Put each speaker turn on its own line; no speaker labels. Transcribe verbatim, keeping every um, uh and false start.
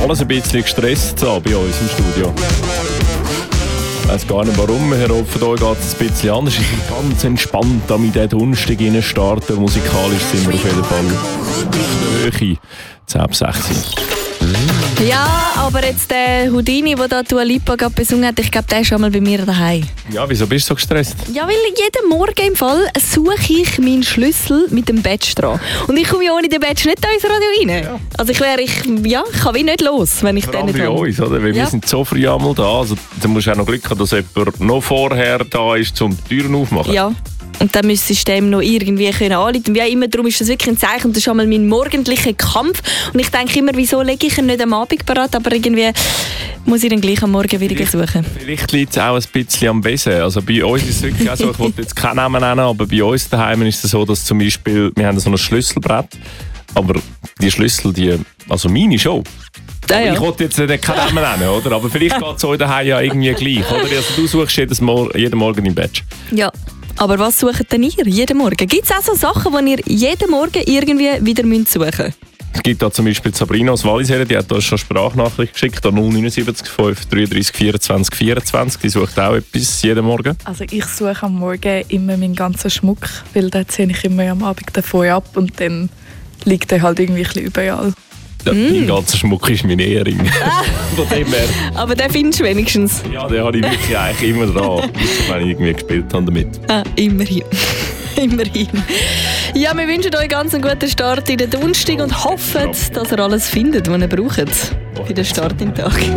alles ein bisschen gestresst so bei uns im Studio. Ich weiss gar nicht warum, Herr Opfer, da geht es ein bisschen anders. Ich bin ganz entspannt, da mit diesen Donnerstag starten. Musikalisch sind wir auf jeden Fall auf der Höhe. zehn ab sechs.
Ja, aber jetzt der Houdini, der da Dua Lipa gerade besungen hat, ich glaube, der ist schon mal bei mir daheim.
Ja, wieso bist du so gestresst?
Ja, weil jeden Morgen im Fall suche ich meinen Schlüssel mit dem Badge dran. Und ich komme ja ohne den Badge nicht in unser Radio rein. Ja. Also ich wäre, ich, ja, ich kann wie nicht los, wenn ich
Vor
den
allem
nicht
bei
habe.
uns, oder? Weil
Ja.
wir sind so früh einmal da. Also, da musst du auch noch Glück haben, dass jemand noch vorher da ist, um die Türen aufzumachen.
Ja. Und dann müsstest du dem noch irgendwie können anrufen. Wie auch immer, darum ist das wirklich ein Zeichen. Und das ist einmal mein morgendlicher Kampf. Und ich denke immer, wieso lege ich ihn nicht am Abend parat, aber irgendwie muss ich dann gleich am Morgen wieder
Vielleicht-
suchen.
Vielleicht liegt es auch ein bisschen am Wesen. Also bei uns ist es wirklich auch so, ich wollte jetzt keinen Namen nennen, aber bei uns daheim ist es so, dass zum Beispiel, wir haben so ein Schlüsselbrett, aber die Schlüssel, die, also meine schon.
Ah, ja.
Ich wollte jetzt nicht keinen Namen nennen, oder? Aber vielleicht geht es euch daheim ja irgendwie gleich, oder? Also du suchst jedes Mor- jeden Morgen im Bett.
Ja. Aber was sucht denn ihr jeden Morgen? Gibt es auch so Sachen, die ihr jeden Morgen irgendwie wieder suchen müsst?
Es gibt da zum Beispiel Sabrina aus Wallisellen, die hat uns schon Sprachnachricht geschickt, an null neun sieben fünf dreiunddreißig vierundzwanzig vierundzwanzig. Die sucht auch etwas jeden Morgen.
Also ich suche am Morgen immer meinen ganzen Schmuck, weil den ziehe ich immer am Abend davon ab und dann liegt er halt irgendwie ein bisschen überall.
Ja, Mein ganzer Schmuck ist mein Ehering. Von dem her,
Aber den findest du wenigstens.
ja, den habe ich wirklich eigentlich immer dran, wenn ich irgendwie gespielt habe damit.
Ah, immerhin. immerhin. Ja, wir wünschen euch ganz einen guten Start in den Donnerstag und hoffen, dass ihr alles findet, was ihr braucht für den Start in den Tag.